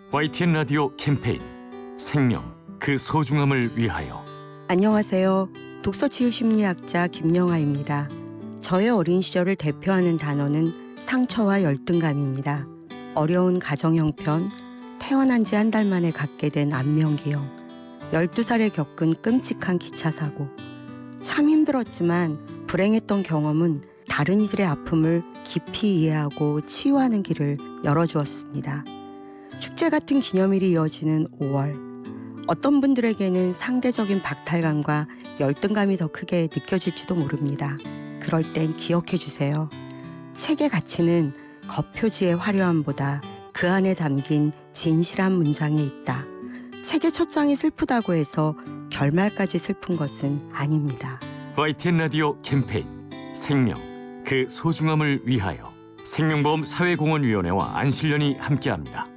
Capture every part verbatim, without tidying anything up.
와이티엔 라디오 캠페인 생명, 그 소중함을 위하여. 안녕하세요. 독서치유심리학자 김영하입니다. 저의 어린 시절을 대표하는 단어는 상처와 열등감입니다. 어려운 가정 형편, 태어난 지 한 달 만에 갖게 된 안면기형, 열두 살에 겪은 끔찍한 기차 사고. 참 힘들었지만 불행했던 경험은 다른 이들의 아픔을 깊이 이해하고 치유하는 길을 열어주었습니다. 축제 같은 기념일이 이어지는 오월. 어떤 분들에게는 상대적인 박탈감과 열등감이 더 크게 느껴질지도 모릅니다. 그럴 땐 기억해 주세요. 책의 가치는 겉표지의 화려함보다 그 안에 담긴 진실한 문장에 있다. 책의 첫 장이 슬프다고 해서 결말까지 슬픈 것은 아닙니다. 와이티엔 라디오 캠페인 생명, 그 소중함을 위하여. 생명보험 사회공헌위원회와 안실련이 함께합니다.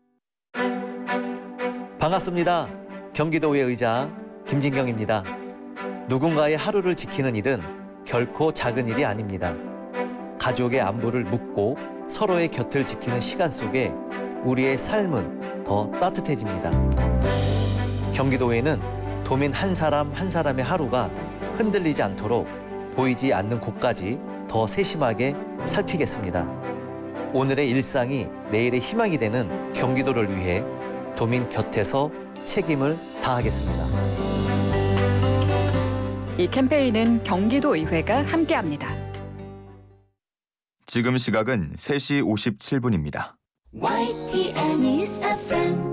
반갑습니다. 경기도의 의장 김진경입니다. 누군가의 하루를 지키는 일은 결코 작은 일이 아닙니다. 가족의 안부를 묻고 서로의 곁을 지키는 시간 속에 우리의 삶은 더 따뜻해집니다. 경기도에는 도민 한 사람 한 사람의 하루가 흔들리지 않도록 보이지 않는 곳까지 더 세심하게 살피겠습니다. 오늘의 일상이 내일의 희망이 되는 경기도를 위해 도민 곁에서 책임을 다하겠습니다. 이 캠페인은 경기도의회가 함께합니다. 지금 시각은 세 시 오십칠 분입니다. 와이티엔 News 에프엠.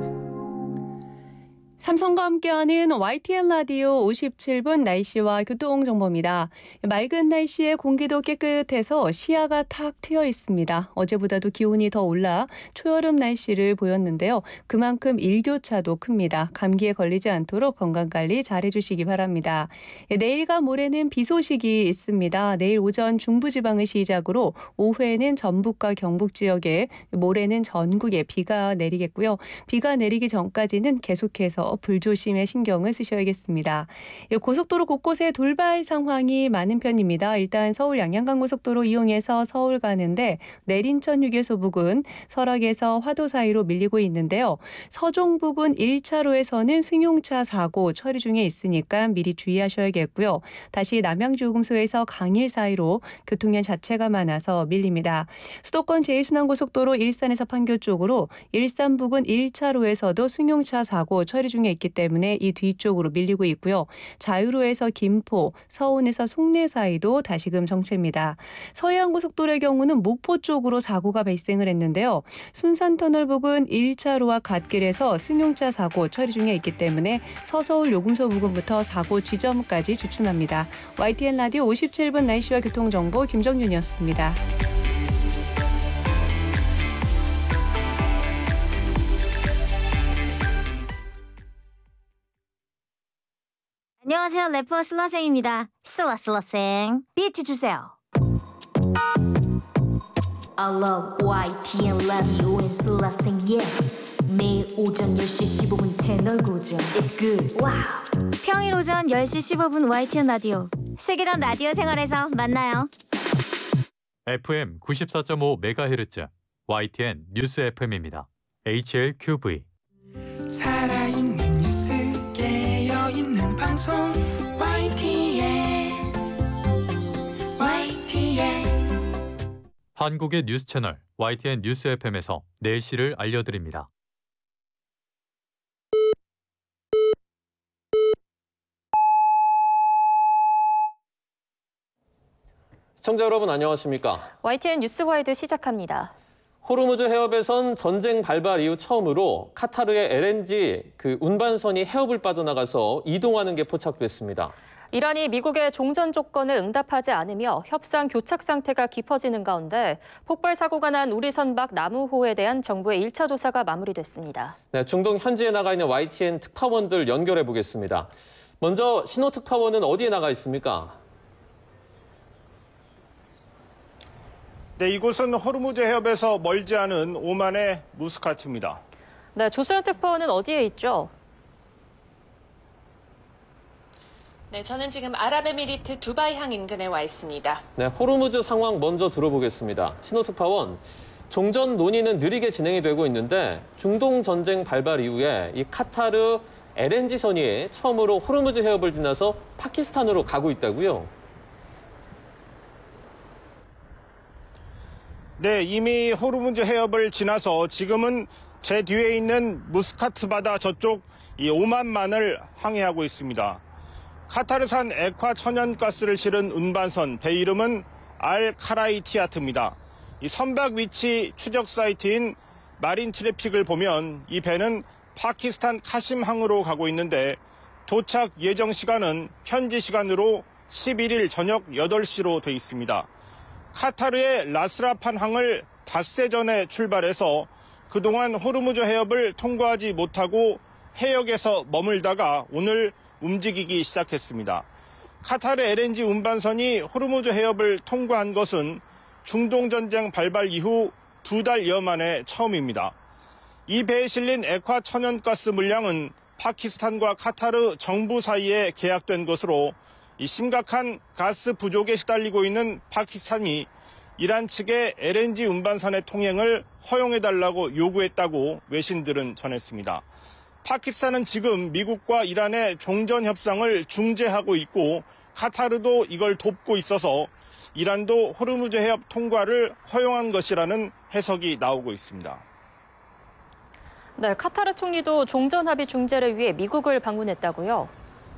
삼성과 함께하는 와이티엔 라디오 오십칠 분 날씨와 교통정보입니다. 맑은 날씨에 공기도 깨끗해서 시야가 탁 트여 있습니다. 어제보다도 기온이 더 올라 초여름 날씨를 보였는데요. 그만큼 일교차도 큽니다. 감기에 걸리지 않도록 건강관리 잘해주시기 바랍니다. 내일과 모레는 비 소식이 있습니다. 내일 오전 중부지방을 시작으로 오후에는 전북과 경북 지역에, 모레는 전국에 비가 내리겠고요. 비가 내리기 전까지는 계속해서 불조심에 신경을 쓰셔야겠습니다. 고속도로 곳곳에 돌발 상황이 많은 편입니다. 일단 서울 양양간고속도로 이용해서 서울 가는데 내린천 휴게소 부근 설악에서 화도 사이로 밀리고 있는데요. 서종 부근 일 차로에서는 승용차 사고 처리 중에 있으니까 미리 주의하셔야겠고요. 다시 남양주요금소에서 강일 사이로 교통량 자체가 많아서 밀립니다. 수도권 제일순환고속도로 일산에서 판교 쪽으로 일산 부근 일 차로에서도 승용차 사고 처리 중에 있기 때문에 이 뒤쪽으로 밀리고 있고요. 자유로에서 김포, 서운에서 송내 사이도 다시금 정체입니다. 서해안고속도로의 경우는 목포 쪽으로 사고가 발생을 했는데요. 순산터널 부근 일 차로와 갓길에서 승용차 사고 처리 중에 있기 때문에 서서울 요금소 부근부터 사고 지점까지 주춤합니다. 와이티엔 라디오 오십칠 분 날씨와 교통정보 김정윤이었습니다. 안녕하세요. 래퍼 슬라생입니다. 슬라슬라생 비트 주세요. I love 와이티엔 라디오 and 슬라생 yeah. 매일 오전 열 시 십오 분 채널 고정. It's good. 와우. 평일 오전 열 시 십오 분 와이티엔 라디오. 슬기랑 라디오 생활에서 만나요. 에프엠 구십사 점 오 메가헤르츠 와이티엔 뉴스 에프엠입니다. 에이치엘큐브이. 살아있는 뉴스 깨어있는 방송 와이티엔 와이티엔 한국의 뉴스 채널 와이티엔 뉴스 에프엠에서 내일시를 알려드립니다. 시청자 여러분 안녕하십니까? 와이티엔 뉴스와이드 시작합니다. 호르무즈 해협에선 전쟁 발발 이후 처음으로 카타르의 엘엔지 그 운반선이 해협을 빠져나가서 이동하는 게 포착됐습니다. 이란이 미국의 종전 조건에 응답하지 않으며 협상 교착 상태가 깊어지는 가운데 폭발 사고가 난 우리 선박 나무호에 대한 정부의 일 차 조사가 마무리됐습니다. 네, 중동 현지에 나가 있는 와이티엔 특파원들 연결해 보겠습니다. 먼저 신호 특파원은 어디에 나가 있습니까? 네, 이곳은 호르무즈 해협에서 멀지 않은 오만의 무스카트입니다. 네, 조소연 특파원은 어디에 있죠? 네, 저는 지금 아랍에미리트 두바이항 인근에 와 있습니다. 네, 호르무즈 상황 먼저 들어보겠습니다. 신호 특파원, 종전 논의는 느리게 진행이 되고 있는데 중동 전쟁 발발 이후에 이 카타르 엘엔지선이 처음으로 호르무즈 해협을 지나서 파키스탄으로 가고 있다고요? 네, 이미 호르무즈 해협을 지나서 지금은 제 뒤에 있는 무스카트 바다 저쪽 이 오만만을 항해하고 있습니다. 카타르산 액화 천연가스를 실은 운반선, 배 이름은 알 카라이티아트입니다. 이 선박 위치 추적 사이트인 마린 트래픽을 보면 이 배는 파키스탄 카심항으로 가고 있는데 도착 예정 시간은 현지 시간으로 십일 일 저녁 여덟 시로 돼 있습니다. 카타르의 라스라판 항을 닷새 전에 출발해서 그동안 호르무즈 해협을 통과하지 못하고 해역에서 머물다가 오늘 움직이기 시작했습니다. 카타르 엘엔지 운반선이 호르무즈 해협을 통과한 것은 중동 전쟁 발발 이후 두 달여 만에 처음입니다. 이 배에 실린 액화 천연가스 물량은 파키스탄과 카타르 정부 사이에 계약된 것으로 이 심각한 가스 부족에 시달리고 있는 파키스탄이 이란 측의 엘엔지 운반선의 통행을 허용해달라고 요구했다고 외신들은 전했습니다. 파키스탄은 지금 미국과 이란의 종전 협상을 중재하고 있고 카타르도 이걸 돕고 있어서 이란도 호르무즈 해협 통과를 허용한 것이라는 해석이 나오고 있습니다. 네, 카타르 총리도 종전 합의 중재를 위해 미국을 방문했다고요?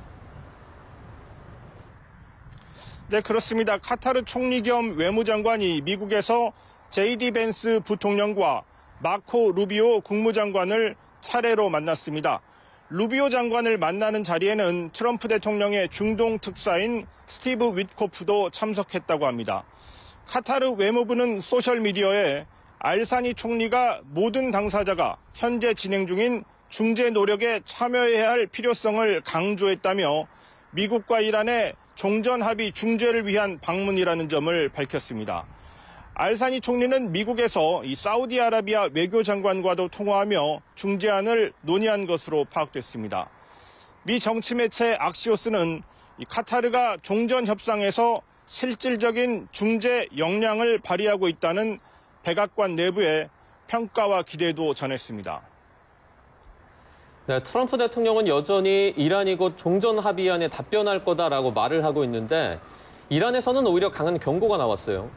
네, 그렇습니다. 카타르 총리 겸 외무장관이 미국에서 제이디 벤스 부통령과 마코 루비오 국무장관을 차례로 만났습니다. 루비오 장관을 만나는 자리에는 트럼프 대통령의 중동 특사인 스티브 윗코프도 참석했다고 합니다. 카타르 외무부는 소셜미디어에 알사니 총리가 모든 당사자가 현재 진행 중인 중재 노력에 참여해야 할 필요성을 강조했다며 미국과 이란의 종전 합의 중재를 위한 방문이라는 점을 밝혔습니다. 알사니 총리는 미국에서 이 사우디아라비아 외교장관과도 통화하며 중재안을 논의한 것으로 파악됐습니다. 미 정치 매체 악시오스는 이 카타르가 종전 협상에서 실질적인 중재 역량을 발휘하고 있다는 백악관 내부의 평가와 기대도 전했습니다. 네, 트럼프 대통령은 여전히 이란이 곧 종전 합의안에 답변할 거다라고 말을 하고 있는데 이란에서는 오히려 강한 경고가 나왔어요.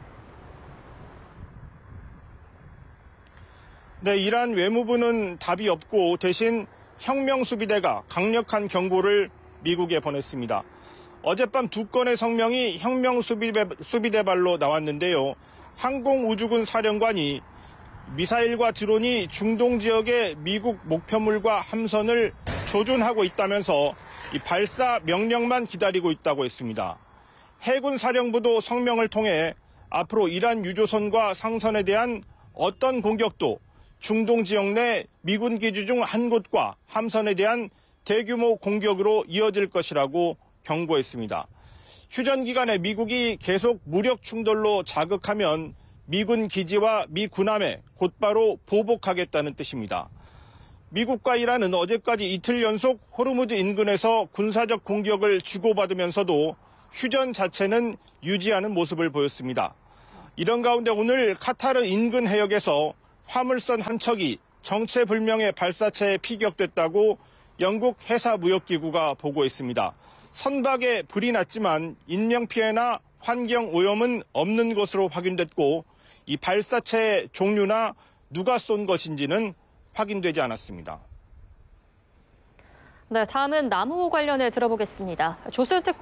네, 이란 외무부는 답이 없고 대신 혁명수비대가 강력한 경고를 미국에 보냈습니다. 어젯밤 두 건의 성명이 혁명수비대발로 나왔는데요. 항공우주군 사령관이 미사일과 드론이 중동 지역의 미국 목표물과 함선을 조준하고 있다면서 이 발사 명령만 기다리고 있다고 했습니다. 해군 사령부도 성명을 통해 앞으로 이란 유조선과 상선에 대한 어떤 공격도 중동 지역 내 미군 기지 중 한 곳과 함선에 대한 대규모 공격으로 이어질 것이라고 경고했습니다. 휴전 기간에 미국이 계속 무력 충돌로 자극하면 미군 기지와 미 군함에 곧바로 보복하겠다는 뜻입니다. 미국과 이란은 어제까지 이틀 연속 호르무즈 인근에서 군사적 공격을 주고받으면서도 휴전 자체는 유지하는 모습을 보였습니다. 이런 가운데 오늘 카타르 인근 해역에서 화물선 한 척이 정체불명의 발사체에 피격됐다고 영국 해사무역기구가 보고했습니다. 선박에 불이 났지만 인명피해나 환경오염은 없는 것으로 확인됐고 이 발사체의 종류나 누가 쏜 것인지는 확인되지 않았습니다. 네, 다음은 나무호 관련해 들어보겠습니다. 조수연 특파